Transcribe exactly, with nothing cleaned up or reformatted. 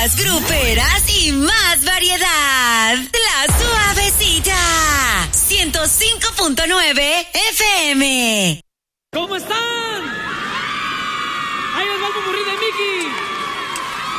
más gruperas y más variedad. La Suavecita. ciento cinco punto nueve F M. ¿Cómo están?